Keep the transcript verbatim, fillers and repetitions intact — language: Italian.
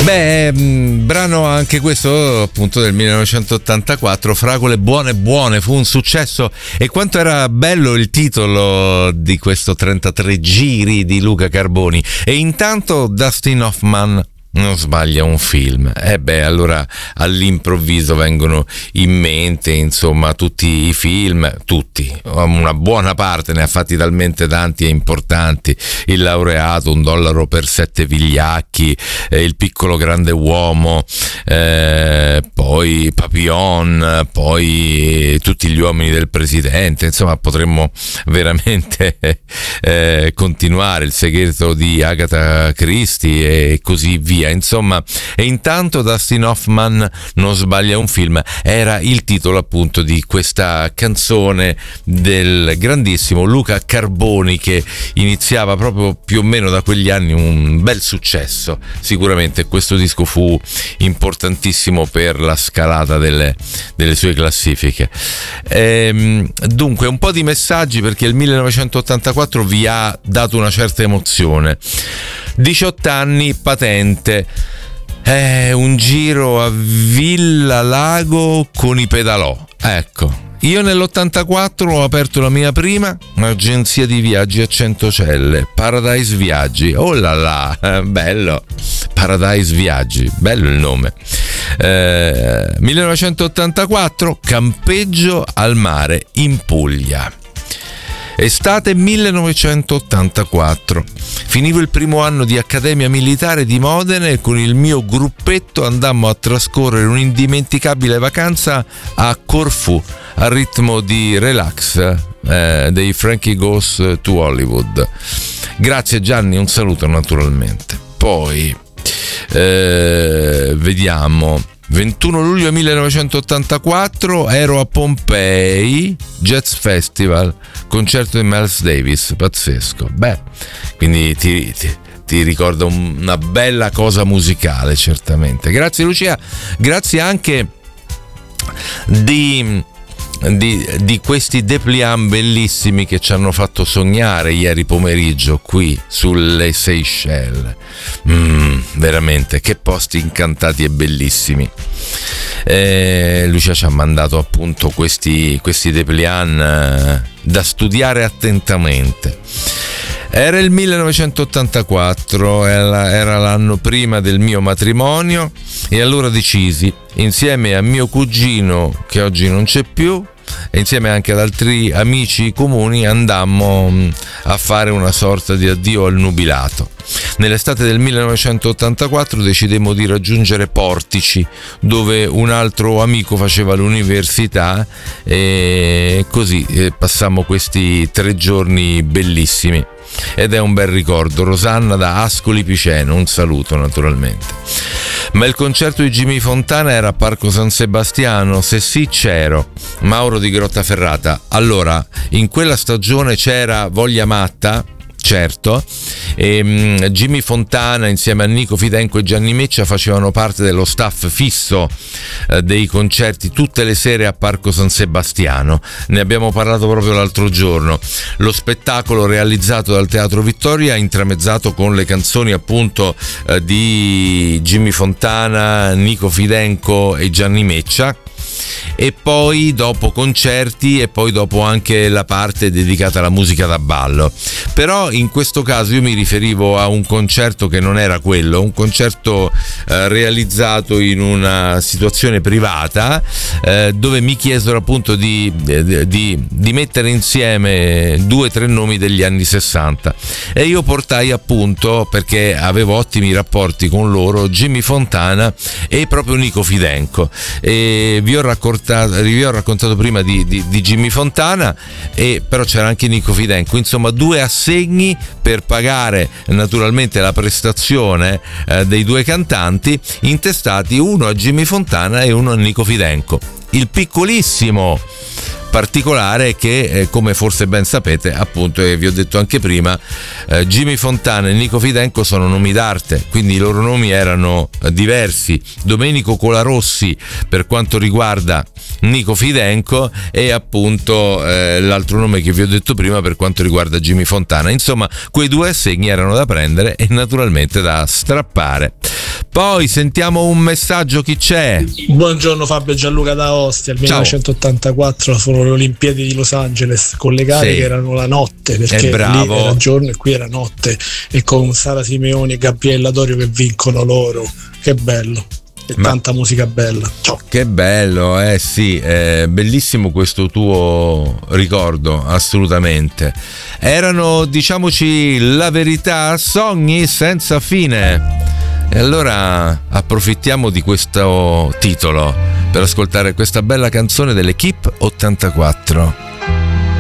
Beh, mh, brano anche questo appunto del millenovecentottantaquattro, Fragole buone buone, fu un successo. E quanto era bello il titolo di questo trentatré giri di Luca Carboni. E intanto Dustin Hoffman non sbaglia un film. E eh beh, allora all'improvviso vengono in mente insomma tutti i film, tutti, una buona parte, ne ha fatti talmente tanti e importanti: Il laureato, Un dollaro per sette vigliacchi, eh, Il piccolo grande uomo, eh, poi Papillon, poi Tutti gli uomini del presidente. Insomma, potremmo veramente eh, continuare, Il segreto di Agatha Christie e così via. Insomma, e intanto Dustin Hoffman non sbaglia un film era il titolo appunto di questa canzone del grandissimo Luca Carboni, che iniziava proprio più o meno da quegli anni un bel successo. Sicuramente questo disco fu importantissimo per la scalata delle, delle sue classifiche. Ehm, dunque un po' di messaggi, perché il millenovecentottantaquattro vi ha dato una certa emozione. diciotto anni, patente, eh, un giro a Villa Lago con i pedalò. Ecco, io nell'ottantaquattro ho aperto la mia prima agenzia di viaggi a Centocelle, Paradise Viaggi. Oh là là, bello, Paradise Viaggi, bello il nome. eh, millenovecentottantaquattro, campeggio al mare in Puglia. Estate millenovecentottantaquattro. Finivo il primo anno di Accademia Militare di Modena e con il mio gruppetto andammo a trascorrere un'indimenticabile vacanza a Corfù al ritmo di Relax eh, dei Frankie Goes to Hollywood. Grazie Gianni, un saluto naturalmente. Poi eh, vediamo. ventuno luglio millenovecentottantaquattro, ero a Pompei, Jazz Festival, concerto di Miles Davis, pazzesco. Beh, quindi ti, ti, ti ricorda una bella cosa musicale, certamente. Grazie Lucia, grazie anche di... Di, di questi dépliant bellissimi che ci hanno fatto sognare ieri pomeriggio qui sulle Seychelles. Mm, veramente, che posti incantati e bellissimi. Eh, Lucia ci ha mandato appunto questi, questi dépliant eh, da studiare attentamente. Era il millenovecentottantaquattro, era, era l'anno prima del mio matrimonio, e allora decisi, insieme a mio cugino che oggi non c'è più e insieme anche ad altri amici comuni, andammo a fare una sorta di addio al nubilato. Nell'estate del millenovecentottantaquattro decidemmo di raggiungere Portici, dove un altro amico faceva l'università, e così passammo questi tre giorni bellissimi. Ed è un bel ricordo. Rosanna da Ascoli Piceno, un saluto naturalmente. Ma il concerto di Jimmy Fontana era a Parco San Sebastiano? Se sì, c'ero. Mauro di Grottaferrata. Allora, in quella stagione c'era Voglia Matta, certo, e um, Jimmy Fontana insieme a Nico Fidenco e Gianni Meccia facevano parte dello staff fisso uh, dei concerti tutte le sere a Parco San Sebastiano. Ne abbiamo parlato proprio l'altro giorno. Lo spettacolo realizzato dal Teatro Vittoria, intramezzato con le canzoni appunto uh, di Jimmy Fontana, Nico Fidenco e Gianni Meccia. E poi dopo concerti, e poi dopo anche la parte dedicata alla musica da ballo. Però in questo caso io mi riferivo a un concerto che non era quello, un concerto eh, realizzato in una situazione privata, eh, dove mi chiesero appunto di, di, di mettere insieme due o tre nomi degli anni sessanta, e io portai appunto, perché avevo ottimi rapporti con loro, Jimmy Fontana e proprio Nico Fidenco. E vi ho raccontato, vi ho raccontato prima di, di, di Jimmy Fontana, e però c'era anche Nico Fidenco. Insomma, due assegni per pagare naturalmente la prestazione eh, dei due cantanti, intestati uno a Jimmy Fontana e uno a Nico Fidenco. Il piccolissimo particolare è che, eh, come forse ben sapete, appunto, e vi ho detto anche prima, eh, Jimmy Fontana e Nico Fidenco sono nomi d'arte, quindi i loro nomi erano eh, diversi. Domenico Colarossi per quanto riguarda Nico Fidenco, e appunto eh, l'altro nome che vi ho detto prima per quanto riguarda Jimmy Fontana. Insomma, quei due assegni erano da prendere e naturalmente da strappare. Poi sentiamo un messaggio, chi c'è? Buongiorno Fabio, Gianluca da Ostia. Il millenovecentottantaquattro furono le Olimpiadi di Los Angeles, con le gare Sì. che erano la notte, perché Eh, lì era giorno e qui era notte, e con Sara Simeoni e Gabriella Dorio che vincono loro. Che bello. E Ma- tanta musica bella. Ciao. Che bello, eh sì, è bellissimo questo tuo ricordo, assolutamente. Erano, diciamoci la verità, sogni senza fine. E allora approfittiamo di questo titolo per ascoltare questa bella canzone dell'Equipe ottantaquattro.